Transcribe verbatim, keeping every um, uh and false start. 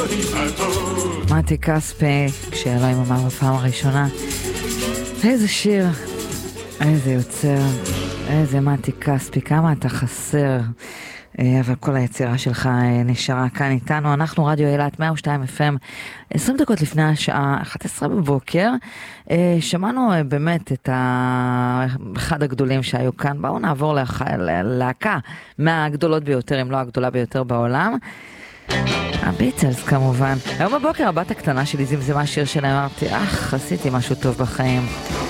מתי כספי, כשאלוהים אמר בפעם הראשונה. איזה שיר, איזה יוצר, איזה מתי כספי, כמה אתה חסר. אבל כל היצירה שלך נשארה כאן איתנו. אנחנו רדיו אילת מאה ושתיים אף אם, עשרים דקות לפני השעה אחת עשרה בבוקר. שמענו באמת את אחד הגדולים שהיו כאן. בואו נעבור ללהקה מהגדולות ביותר, אם לא הגדולה ביותר בעולם. הביטלס כמובן. היום בבוקר הבת הקטנה שלי זמזמה שיר שלהם, אמרתי, אך, עשיתי משהו טוב בחיים.